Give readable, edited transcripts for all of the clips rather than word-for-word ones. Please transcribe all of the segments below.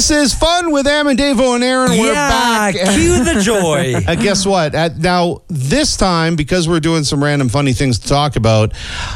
This is Fun with Am and Davo and Aaron. We're back. Cue the joy. Guess what? Now, this time, because we're doing some random funny things to talk about,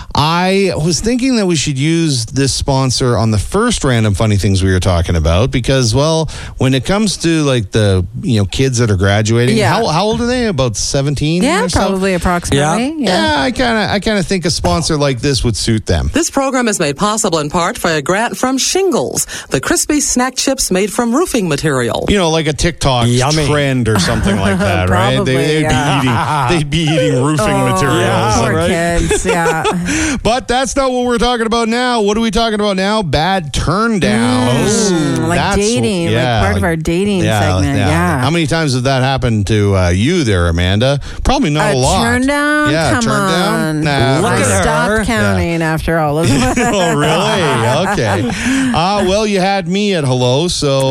I was thinking that we should use this sponsor on the first random funny things we were talking about because, well, when it comes to like the kids that are graduating, how old are they? About 17? Yeah, or so? probably approximately. Yeah, I kind of think a sponsor like this would suit them. This program is made possible in part by a grant from Shingles, the crispy snack chips made from roofing material. Like a TikTok trend or something like that, right? Probably, they'd be eating roofing materials. Poor right? kids, yeah. But that's not what we're talking about now. What are we talking about now? Bad turn downs. Like dating, like part of our dating segment. Yeah. How many times has that happened to you there, Amanda? Probably not a lot. Turn down? Yeah, Come turn on. down? Nah, Look I at her. stopped counting after all of it. Oh, really? Okay. Well, you had me at hello, so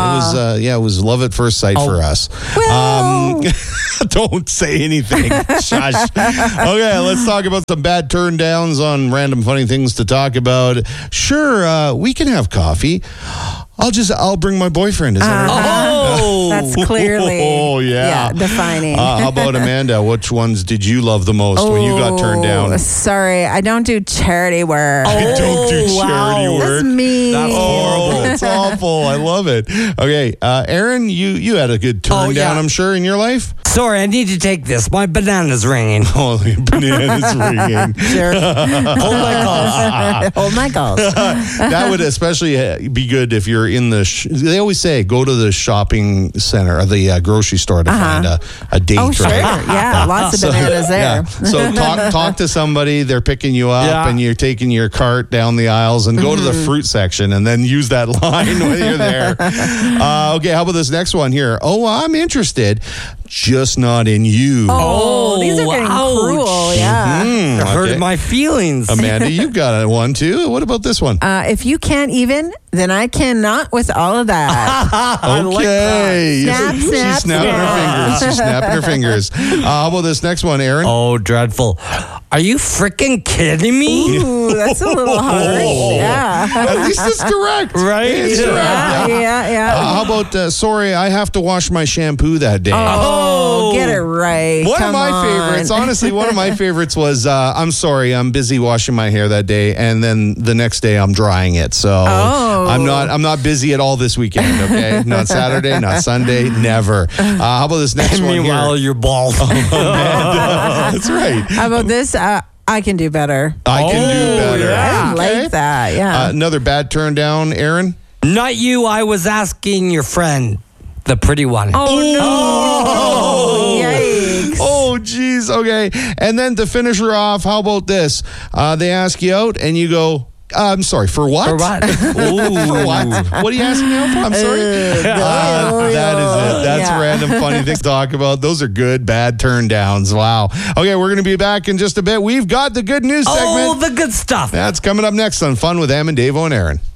it was love at first sight for us. Well. Don't say anything. Shush. Okay, let's talk about some bad turn downs on random funny things to talk about. Sure, we can have coffee. I'll bring my boyfriend. Is that right? That's clearly defining. How about Amanda? Which ones did you love the most when you got turned down? Sorry, I don't do charity work. I don't do charity work. That's me. That's horrible. It's awful. I love it. Okay, Aaron, you had a good turn down, I'm sure, in your life. Sorry, I need to take this. My banana's ringing. Oh, the banana's ringing. Sure. Hold my calls. Hold my calls. That would especially be good if you're in the. They always say go to the shopping center or the grocery store to find a date. Oh, sure. Right? Yeah, lots of bananas there. Yeah. So talk to somebody. They're picking you up, and you're taking your cart down the aisles, and go to the fruit section, and then use that line when you're there. Okay, how about this next one here? Oh, I'm interested. Just not in you. Oh, these are getting cruel. Yeah. It hurt my feelings. Amanda, you've got one too. What about this one? If you can't even, then I cannot with all of that. Okay. Snap, snap, She's snapping her fingers. She's snapping her fingers. How about this next one, Aaron? Oh, dreadful. Are you freaking kidding me? Ooh, that's a little harsh. Yeah. At least it's correct. Right? It's correct. Yeah. How about, sorry, I have to wash my shampoo that day. Oh, get it right. One Come of my on. favorites, honestly, one of my favorites was, I'm sorry, I'm busy washing my hair that day, and then the next day I'm drying it. So I'm not busy at all this weekend, okay? Not Saturday, not Sunday, never. How about this next one here? Meanwhile, you're bald. That's right. How about this? I can do better. I can do better. I Okay. like that. Yeah. Another bad turn down, Aaron? Not you. I was asking your friend, the pretty one. Oh, no. Yikes. Oh, geez. Okay. And then to finish her off, how about this? They ask you out and you go, I'm sorry, for what? For what? For what? What are you asking me out for? I'm sorry. That is it. That's random funny things to talk about. Those are good, bad turn downs. Wow. Okay, we're going to be back in just a bit. We've got the good news segment. Oh, the good stuff. That's coming up next on Fun with Am and Davo and Aaron.